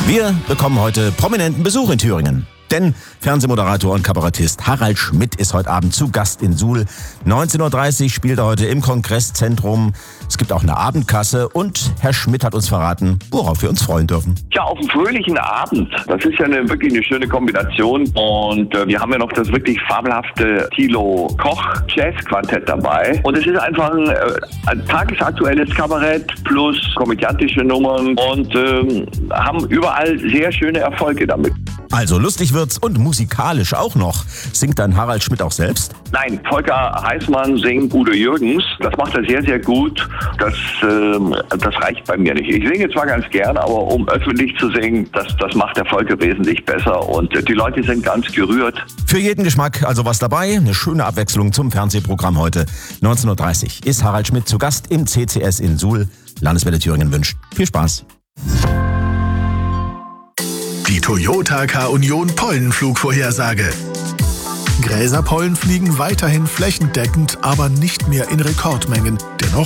Wir bekommen heute prominenten Besuch in Thüringen. Denn Fernsehmoderator und Kabarettist Harald Schmidt ist heute Abend zu Gast in Suhl. 19.30 Uhr spielt er heute im Kongresszentrum. Es gibt auch eine Abendkasse und Herr Schmidt hat uns verraten, worauf wir uns freuen dürfen. Ja, auf einen fröhlichen Abend. Das ist ja wirklich eine schöne Kombination. Und wir haben ja noch das wirklich fabelhafte Thilo Koch Jazz-Quartett dabei. Und es ist einfach ein tagesaktuelles Kabarett plus komödiantische Nummern und haben überall sehr schöne Erfolge damit. Also lustig wird's und musikalisch auch noch. Singt dann Harald Schmidt auch selbst? Nein, Volker Heißmann singt Udo Jürgens. Das macht er sehr, sehr gut. Das reicht bei mir nicht. Ich singe zwar ganz gern, aber um öffentlich zu singen, das macht der Volker wesentlich besser. Und die Leute sind ganz gerührt. Für jeden Geschmack also was dabei. Eine schöne Abwechslung zum Fernsehprogramm heute. 19.30 Uhr ist Harald Schmidt zu Gast im CCS in Suhl. Landeswelle Thüringen wünscht viel Spaß. Die Toyota K-Union Pollenflugvorhersage. Gräserpollen fliegen weiterhin flächendeckend, aber nicht mehr in Rekordmengen. Dennoch